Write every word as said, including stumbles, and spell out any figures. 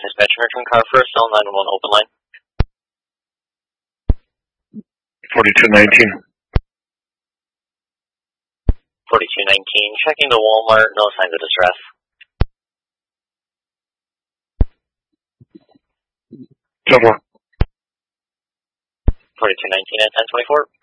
Dispatch American Car First, L nine one open line. forty-two nineteen. forty-two nineteen, checking the Walmart, no signs of distress. ten four. forty-two nineteen at ten twenty-four.